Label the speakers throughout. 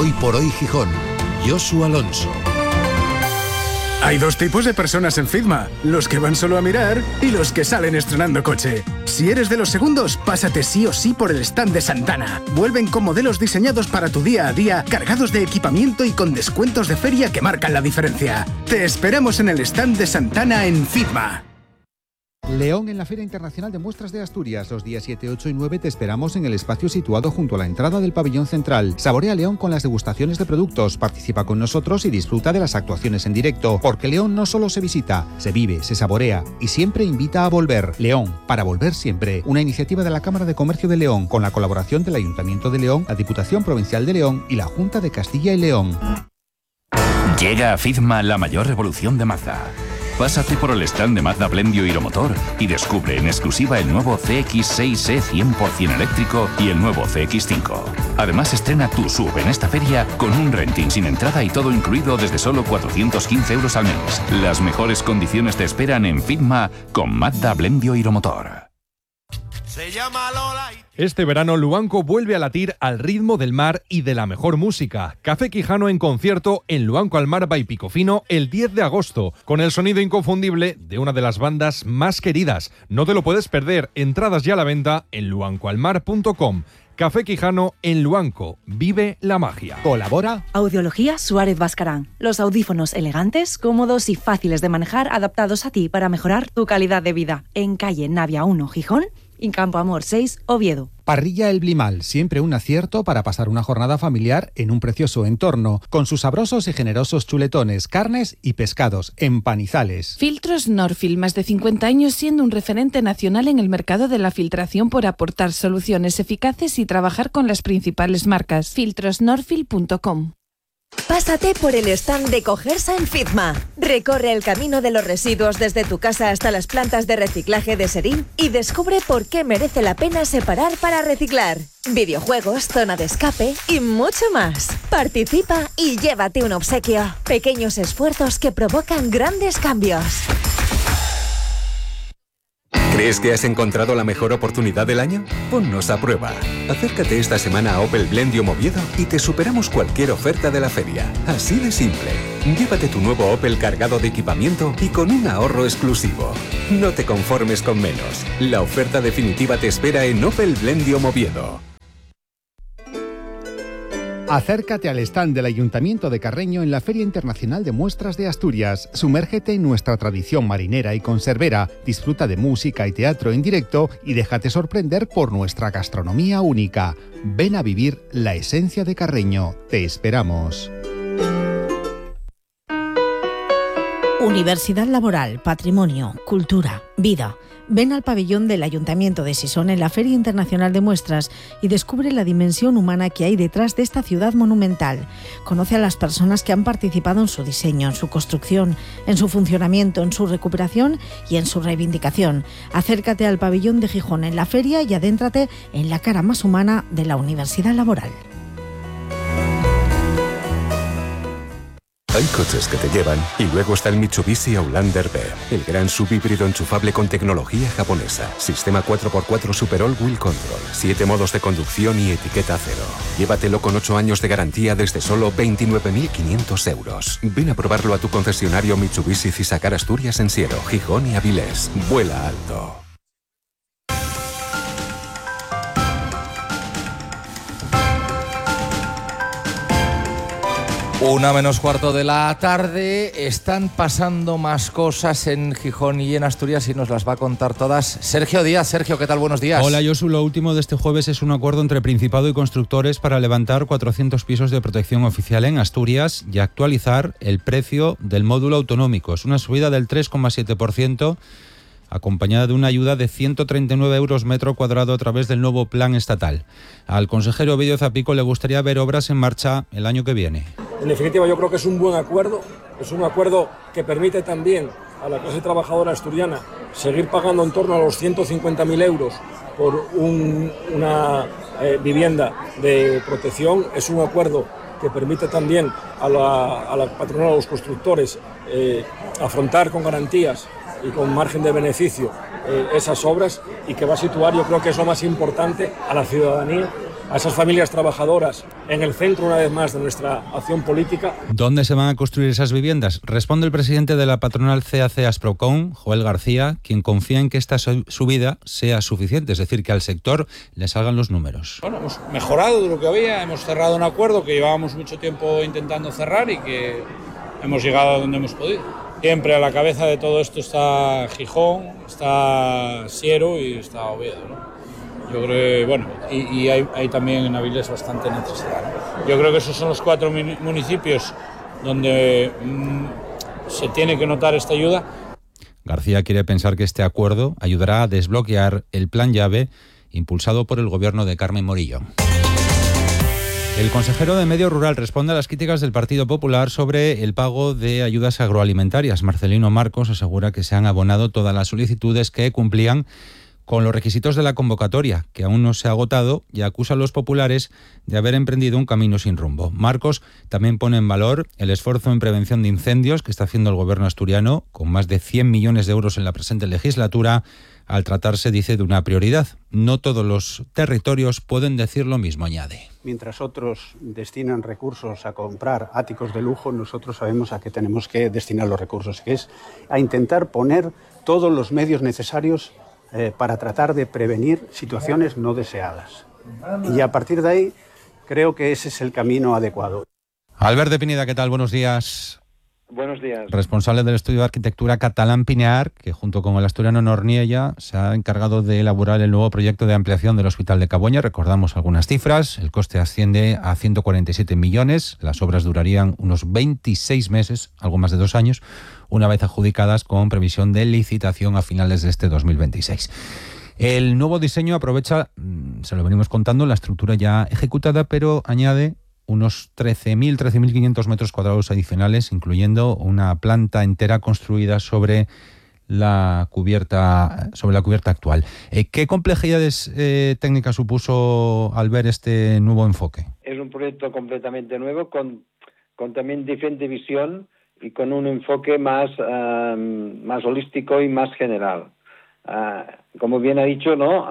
Speaker 1: Hoy por hoy Gijón. Josu Alonso.
Speaker 2: Hay dos tipos de personas en Fitma, los que van solo a mirar y los que salen estrenando coche. Si eres de los segundos, pásate sí o sí por el stand de Santana. Vuelven con modelos diseñados para tu día a día, cargados de equipamiento y con descuentos de feria que marcan la diferencia. Te esperamos en el stand de Santana en Fitma.
Speaker 3: León en la Feria Internacional de Muestras de Asturias. Los días 7, 8 y 9 te esperamos en el espacio situado junto a la entrada del pabellón central. Saborea León con las degustaciones de productos, participa con nosotros y disfruta de las actuaciones en directo, porque León no solo se visita, se vive, se saborea y siempre invita a volver. León, para volver siempre. Una iniciativa de la Cámara de Comercio de León con la colaboración del Ayuntamiento de León, la Diputación Provincial de León y la Junta de Castilla y León.
Speaker 4: Llega a Fitma la mayor revolución de Mazda. Pásate por el stand de Mazda Blendio Hiromotor y descubre en exclusiva el nuevo CX-6e 100% eléctrico y el nuevo CX-5. Además estrena tu SUV en esta feria con un renting sin entrada y todo incluido desde solo 415 euros al mes. Las mejores condiciones te esperan en Fitma con Mazda Blendio Hiromotor.
Speaker 5: Se llama Lola.
Speaker 6: Este verano Luanco vuelve a latir al ritmo del mar y de la mejor música. Café Quijano en concierto en Luanco al Mar by Picofino el 10 de agosto, con el sonido inconfundible de una de las bandas más queridas. No te lo puedes perder. Entradas ya a la venta en luancoalmar.com. Café Quijano en Luanco. Vive la magia.
Speaker 3: Colabora
Speaker 7: Audiología Suárez Bascarán. Los audífonos elegantes, cómodos y fáciles de manejar, adaptados a ti para mejorar tu calidad de vida. En calle Navia 1, Gijón, y Campo Amor 6, Oviedo.
Speaker 3: Parrilla El Blimal, siempre un acierto para pasar una jornada familiar en un precioso entorno, con sus sabrosos y generosos chuletones, carnes y pescados, empanizales.
Speaker 8: Filtros Norfil, más de 50 años siendo un referente nacional en el mercado de la filtración por aportar soluciones eficaces y trabajar con las principales marcas. filtrosnorfil.com.
Speaker 9: Pásate por el stand de Cogersa en Fitma. Recorre el camino de los residuos desde tu casa hasta las plantas de reciclaje de Serín y descubre por qué merece la pena separar para reciclar. Videojuegos, zona de escape y mucho más. Participa y llévate un obsequio. Pequeños esfuerzos que provocan grandes cambios.
Speaker 10: ¿Crees que has encontrado la mejor oportunidad del año? Ponnos a prueba. Acércate esta semana a Opel Blendio Oviedo y te superamos cualquier oferta de la feria. Así de simple. Llévate tu nuevo Opel cargado de equipamiento y con un ahorro exclusivo. No te conformes con menos. La oferta definitiva te espera en Opel Blendio Oviedo.
Speaker 3: Acércate al stand del Ayuntamiento de Carreño en la Feria Internacional de Muestras de Asturias. Sumérgete en nuestra tradición marinera y conservera, disfruta de música y teatro en directo y déjate sorprender por nuestra gastronomía única. Ven a vivir la esencia de Carreño. Te esperamos.
Speaker 11: Universidad Laboral, Patrimonio, Cultura, Vida. Ven al pabellón del Ayuntamiento de Sison en la Feria Internacional de Muestras y descubre la dimensión humana que hay detrás de esta ciudad monumental. Conoce a las personas que han participado en su diseño, en su construcción, en su funcionamiento, en su recuperación y en su reivindicación. Acércate al pabellón de Gijón en la feria y adéntrate en la cara más humana de la Universidad Laboral.
Speaker 10: Hay coches que te llevan y luego está el Mitsubishi Outlander B, el gran subhíbrido enchufable con tecnología japonesa, sistema 4x4 Super All Wheel Control, 7 modos de conducción y etiqueta cero. Llévatelo con 8 años de garantía desde solo 29.500 euros. Ven a probarlo a tu concesionario Mitsubishi Cisacar Asturias en Siero, Gijón y Avilés. Vuela alto.
Speaker 12: 1:45 de la tarde. Están pasando más cosas en Gijón y en Asturias y nos las va a contar todas Sergio Díaz. Sergio, ¿qué tal? Buenos días.
Speaker 13: Hola, Josu. Lo último de este jueves es un acuerdo entre Principado y constructores para levantar 400 pisos de protección oficial en Asturias y actualizar el precio del módulo autonómico. Es una subida del 3,7%, acompañada de una ayuda de 139 euros metro cuadrado a través del nuevo plan estatal. Al consejero Ovidio Zapico le gustaría ver obras en marcha el año que viene.
Speaker 14: En definitiva, yo creo que es un buen acuerdo, es un acuerdo que permite también a la clase trabajadora asturiana seguir pagando en torno a los 150.000 euros por una vivienda de protección. Es un acuerdo que permite también a la patronal, a los constructores, afrontar con garantías y con margen de beneficio esas obras, y que va a situar, yo creo que es lo más importante, a la ciudadanía a esas familias trabajadoras en el centro una vez más de nuestra acción política.
Speaker 13: ¿Dónde se van a construir esas viviendas? Responde el presidente de la patronal CAC Asprocom, Joel García, quien confía en que esta subida sea suficiente, es decir, que al sector le salgan los números.
Speaker 15: Bueno, hemos mejorado de lo que había, hemos cerrado un acuerdo que llevábamos mucho tiempo intentando cerrar y que hemos llegado a donde hemos podido. Siempre a la cabeza de todo esto está Gijón, está Siero y está Oviedo, ¿no? Yo creo que, bueno, y hay también en Avilés bastante necesidad, ¿no? Yo creo que esos son los 4 municipios donde se tiene que notar esta ayuda.
Speaker 13: García quiere pensar que este acuerdo ayudará a desbloquear el plan llave impulsado por el gobierno de Carmen Morillo. El consejero de Medio Rural responde a las críticas del Partido Popular sobre el pago de ayudas agroalimentarias. Marcelino Marcos asegura que se han abonado todas las solicitudes que cumplían con los requisitos de la convocatoria, que aún no se ha agotado, y acusa a los populares de haber emprendido un camino sin rumbo. Marcos también pone en valor el esfuerzo en prevención de incendios que está haciendo el gobierno asturiano, con más de 100 millones de euros en la presente legislatura, al tratarse, dice, de una prioridad. No todos los territorios pueden decir lo mismo, añade.
Speaker 16: Mientras otros destinan recursos a comprar áticos de lujo, nosotros sabemos a qué tenemos que destinar los recursos, que es a intentar poner todos los medios necesarios para tratar de prevenir situaciones no deseadas. Y a partir de ahí, creo que ese es el camino adecuado.
Speaker 13: Albert de Pineda, ¿qué tal? Buenos días.
Speaker 17: Buenos días.
Speaker 13: Responsable del estudio de arquitectura catalán Pinear, que junto con el asturiano Norniella se ha encargado de elaborar el nuevo proyecto de ampliación del Hospital de Caboña. Recordamos algunas cifras. El coste asciende a 147 millones. Las obras durarían unos 26 meses, algo más de 2 años, una vez adjudicadas, con previsión de licitación a finales de este 2026. El nuevo diseño aprovecha, se lo venimos contando, la estructura ya ejecutada, pero añade unos 13.500 metros cuadrados adicionales, incluyendo una planta entera construida sobre la cubierta actual. ¿Qué complejidades técnicas supuso al ver este nuevo enfoque?
Speaker 17: Es un proyecto completamente nuevo, con también diferente visión y con un enfoque más holístico y más general. Como bien ha dicho, ¿no?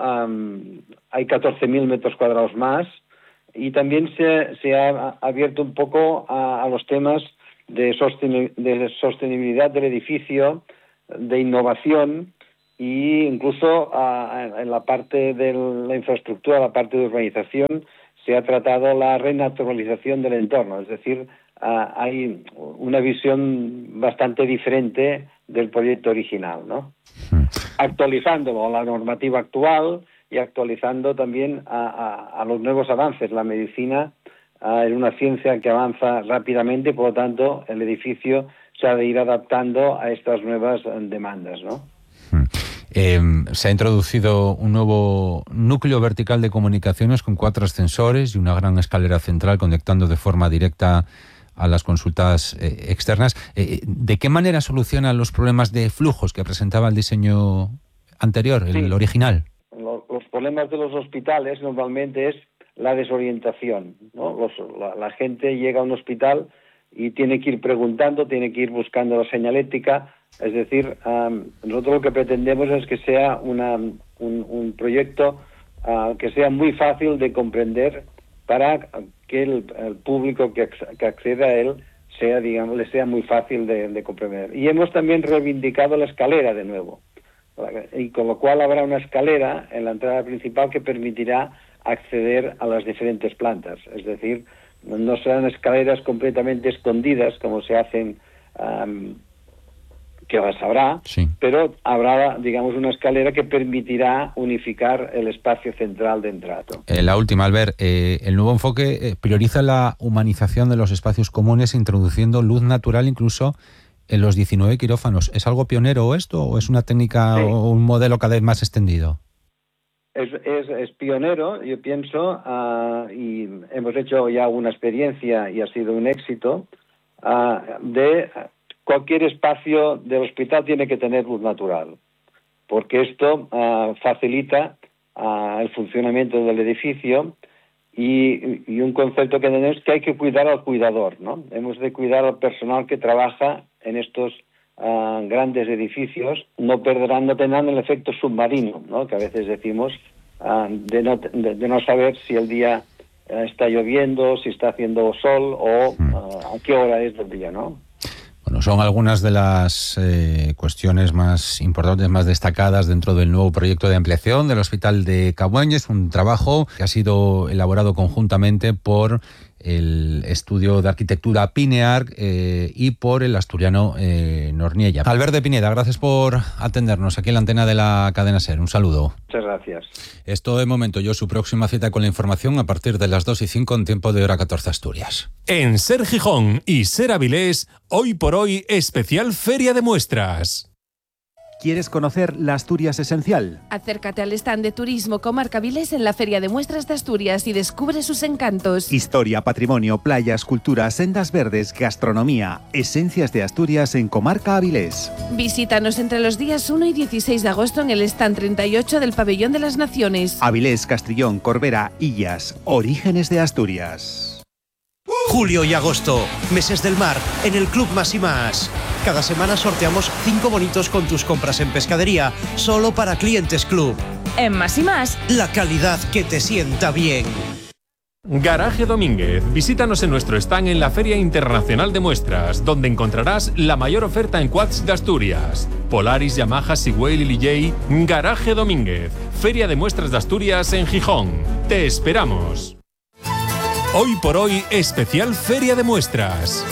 Speaker 17: Hay 14.000 metros cuadrados más, y también se ha abierto un poco a los temas de sostenibilidad del edificio, de innovación, e incluso en la parte de la infraestructura, la parte de urbanización, se ha tratado la renaturalización del entorno, es decir, hay una visión bastante diferente del proyecto original, ¿no? Actualizando la normativa actual y actualizando también a los nuevos avances. La medicina es una ciencia que avanza rápidamente, por lo tanto, el edificio se ha de ir adaptando a estas nuevas demandas, ¿no?
Speaker 13: Se ha introducido un nuevo núcleo vertical de comunicaciones con 4 ascensores y una gran escalera central conectando de forma directa a las consultas externas. ¿De qué manera soluciona los problemas de flujos que presentaba el diseño anterior, el original?
Speaker 17: Los problemas de los hospitales normalmente es la desorientación, ¿no? La gente llega a un hospital y tiene que ir preguntando, tiene que ir buscando la señalética. Es decir, nosotros lo que pretendemos es que sea un proyecto que sea muy fácil de comprender para que el público que acceda a él le sea muy fácil de comprender. Y hemos también reivindicado la escalera de nuevo, y con lo cual habrá una escalera en la entrada principal que permitirá acceder a las diferentes plantas. Es decir, no serán escaleras completamente escondidas como se hacen, que las habrá, sí, pero habrá, digamos, una escalera que permitirá unificar el espacio central de entrada.
Speaker 13: La última, Albert, el nuevo enfoque prioriza la humanización de los espacios comunes, introduciendo luz natural incluso en los 19 quirófanos. ¿Es algo pionero esto o es una técnica o un modelo cada vez más extendido?
Speaker 17: Es pionero, yo pienso, y hemos hecho ya una experiencia y ha sido un éxito, de cualquier espacio del hospital tiene que tener luz natural, porque esto facilita el funcionamiento del edificio, y un concepto que tenemos es que hay que cuidar al cuidador, ¿no? Hemos de cuidar al personal que trabaja en estos grandes edificios, no tendrán el efecto submarino, ¿no? Que a veces decimos, de no saber si el día está lloviendo, si está haciendo sol o a qué hora es del día, ¿no?
Speaker 13: Bueno, son algunas de las cuestiones más importantes, más destacadas dentro del nuevo proyecto de ampliación del Hospital de Cabueñes, un trabajo que ha sido elaborado conjuntamente por el estudio de arquitectura Pinear y por el asturiano Norniella. Albert de Pineda, gracias por atendernos aquí en la antena de la cadena SER. Un saludo.
Speaker 17: Muchas gracias.
Speaker 13: Esto de momento. Su próxima cita con la información a partir de las 2:05 en tiempo de hora 14 Asturias.
Speaker 18: En SER Gijón y SER Avilés, hoy por hoy, especial Feria de Muestras.
Speaker 3: ¿Quieres conocer la Asturias esencial?
Speaker 8: Acércate al stand de Turismo Comarca Avilés en la Feria de Muestras de Asturias y descubre sus encantos.
Speaker 3: Historia, patrimonio, playas, cultura, sendas verdes, gastronomía, esencias de Asturias en Comarca Avilés.
Speaker 8: Visítanos entre los días 1 y 16 de agosto en el stand 38 del Pabellón de las Naciones.
Speaker 3: Avilés, Castrillón, Corbera, Illas, orígenes de Asturias.
Speaker 19: Julio y agosto, meses del mar, en el Club Más y Más. Cada semana sorteamos 5 bonitos con tus compras en pescadería, solo para clientes Club.
Speaker 8: En Más y Más,
Speaker 19: la calidad que te sienta bien.
Speaker 18: Garaje Domínguez. Visítanos en nuestro stand en la Feria Internacional de Muestras, donde encontrarás la mayor oferta en quads de Asturias. Polaris, Yamaha, Sigüell y Lilley. Garaje Domínguez. Feria de Muestras de Asturias en Gijón. Te esperamos. Hoy por hoy, especial Feria de Muestras.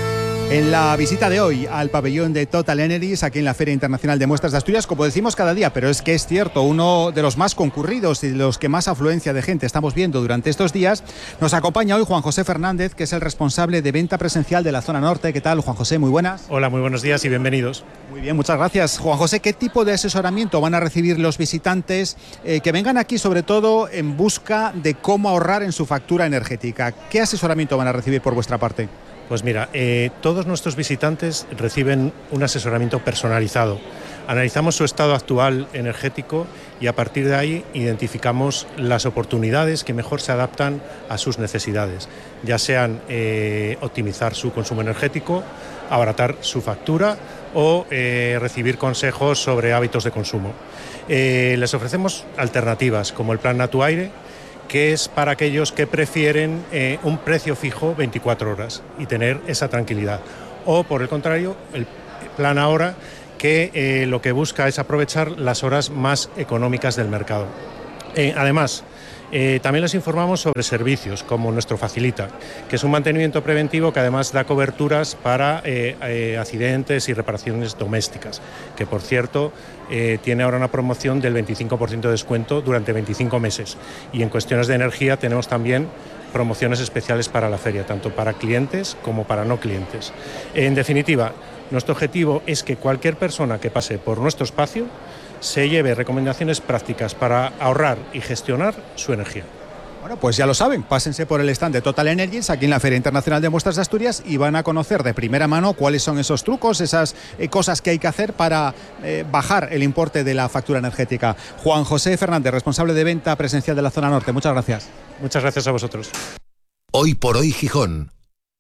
Speaker 3: En la visita de hoy al pabellón de Total Energies, aquí en la Feria Internacional de Muestras de Asturias, como decimos cada día, pero es que es cierto, uno de los más concurridos y de los que más afluencia de gente estamos viendo durante estos días, nos acompaña hoy Juan José Fernández, que es el responsable de venta presencial de la zona norte. ¿Qué tal, Juan José? Muy buenas.
Speaker 20: Hola, muy buenos días y bienvenidos.
Speaker 3: Muy bien, muchas gracias. Juan José, ¿qué tipo de asesoramiento van a recibir los visitantes que vengan aquí, sobre todo en busca de cómo ahorrar en su factura energética? ¿Qué asesoramiento van a recibir por vuestra parte?
Speaker 20: Pues mira, todos nuestros visitantes reciben un asesoramiento personalizado. Analizamos su estado actual energético y a partir de ahí identificamos las oportunidades que mejor se adaptan a sus necesidades, ya sean optimizar su consumo energético, abaratar su factura o recibir consejos sobre hábitos de consumo. Les ofrecemos alternativas como el plan Natuaire, que es para aquellos que prefieren un precio fijo 24 horas y tener esa tranquilidad. O, por el contrario, el plan Ahora, que lo que busca es aprovechar las horas más económicas del mercado. Además, también les informamos sobre servicios como nuestro Facilita, que es un mantenimiento preventivo que además da coberturas para accidentes y reparaciones domésticas, que por cierto tiene ahora una promoción del 25% de descuento durante 25 meses. Y en cuestiones de energía tenemos también promociones especiales para la feria, tanto para clientes como para no clientes. En definitiva, nuestro objetivo es que cualquier persona que pase por nuestro espacio se lleve recomendaciones prácticas para ahorrar y gestionar su energía.
Speaker 3: Bueno, pues ya lo saben, pásense por el stand de Total Energies aquí en la Feria Internacional de Muestras de Asturias y van a conocer de primera mano cuáles son esos trucos, esas cosas que hay que hacer para bajar el importe de la factura energética. Juan José Fernández, responsable de venta presencial de la zona norte, muchas gracias.
Speaker 20: Muchas gracias a vosotros.
Speaker 1: Hoy por hoy Gijón.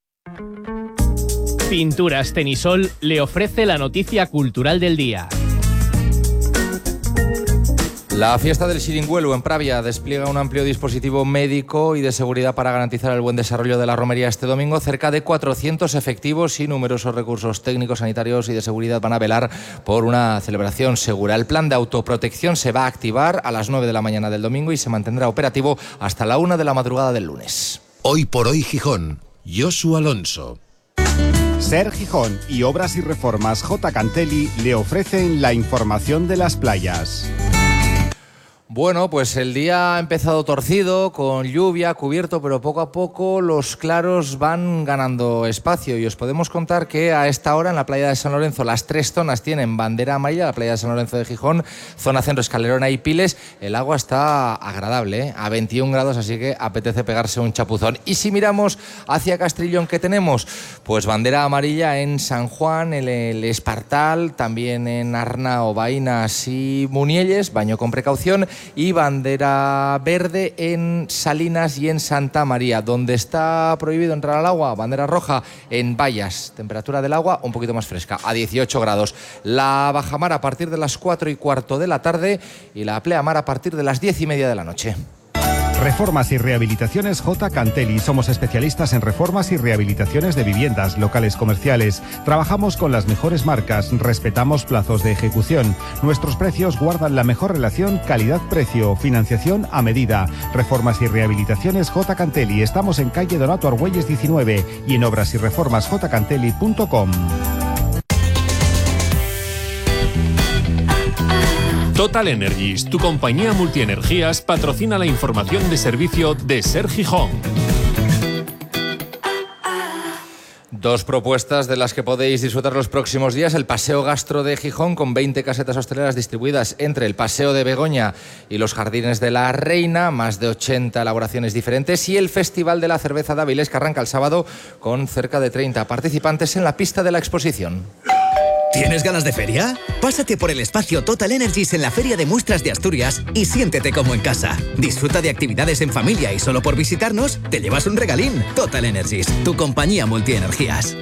Speaker 21: Pinturas Tenisol le ofrece la noticia cultural del día.
Speaker 12: La fiesta del Xiringuelu en Pravia despliega un amplio dispositivo médico y de seguridad para garantizar el buen desarrollo de la romería este domingo. Cerca de 400 efectivos y numerosos recursos técnicos, sanitarios y de seguridad van a velar por una celebración segura. El plan de autoprotección se va a activar a las 9 de la mañana del domingo y se mantendrá operativo hasta la 1 de la madrugada del lunes.
Speaker 1: Hoy por hoy Gijón. Josu Alonso.
Speaker 3: SER Gijón y Obras y Reformas J. Cantelli le ofrecen la información de las playas.
Speaker 12: Bueno, pues el día ha empezado torcido, con lluvia, cubierto, pero poco a poco los claros van ganando espacio y os podemos contar que a esta hora en la playa de San Lorenzo las 3 zonas tienen bandera amarilla, la playa de San Lorenzo de Gijón, zona centro, Escalerona y Piles. El agua está agradable, a 21 grados, así que apetece pegarse un chapuzón. Y si miramos hacia Castrillón, ¿qué tenemos? Pues bandera amarilla en San Juan, en el Espartal, también en Arnao, Vainas y Munielles, baño con precaución. y bandera verde en Salinas y en Santa María. Donde está prohibido entrar al agua, bandera roja en Bayas. Temperatura del agua un poquito más fresca, a 18 grados. La bajamar a partir de las 4:15 de la tarde y la pleamar a partir de las 10:30 de la noche.
Speaker 3: Reformas y rehabilitaciones J. Cantelli. Somos especialistas en reformas y rehabilitaciones de viviendas, locales comerciales. Trabajamos con las mejores marcas, respetamos plazos de ejecución. Nuestros precios guardan la mejor relación calidad-precio, financiación a medida. Reformas y rehabilitaciones J. Cantelli. Estamos en calle Donato Argüelles 19 y en obrasyreformasjcantelli.com.
Speaker 18: Total Energies, tu compañía multienergías, patrocina la información de servicio de Ser Gijón.
Speaker 12: Dos propuestas de las que podéis disfrutar los próximos días: el Paseo Gastro de Gijón, con 20 casetas hosteleras distribuidas entre el Paseo de Begoña y los Jardines de la Reina, más de 80 elaboraciones diferentes, y el Festival de la Cerveza de Avilés, que arranca el sábado con cerca de 30 participantes en la pista de la exposición.
Speaker 2: ¿Tienes ganas de feria? Pásate por el espacio Total Energies en la Feria de Muestras de Asturias y siéntete como en casa. Disfruta de actividades en familia y solo por visitarnos te llevas un regalín. Total Energies, tu compañía multienergías.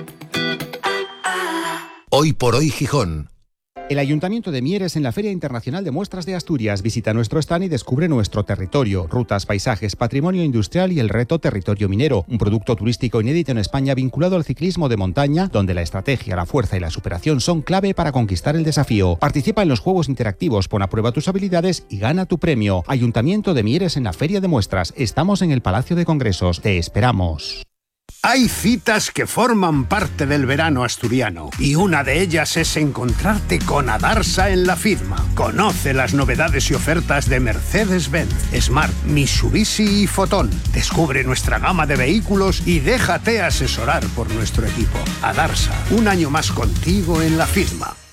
Speaker 1: Hoy por hoy Gijón.
Speaker 3: El Ayuntamiento de Mieres en la Feria Internacional de Muestras de Asturias. Visita nuestro stand y descubre nuestro territorio, rutas, paisajes, patrimonio industrial y el reto Territorio Minero, un producto turístico inédito en España vinculado al ciclismo de montaña, donde la estrategia, la fuerza y la superación son clave para conquistar el desafío. Participa en los juegos interactivos, pon a prueba tus habilidades y gana tu premio. Ayuntamiento de Mieres en la Feria de Muestras. Estamos en el Palacio de Congresos. Te esperamos.
Speaker 22: Hay citas que forman parte del verano asturiano y una de ellas es encontrarte con Adarsa en la FIDMA. Conoce las novedades y ofertas de Mercedes-Benz, Smart, Mitsubishi y Fotón. Descubre nuestra gama de vehículos y déjate asesorar por nuestro equipo. Adarsa, un año más contigo en la FIDMA.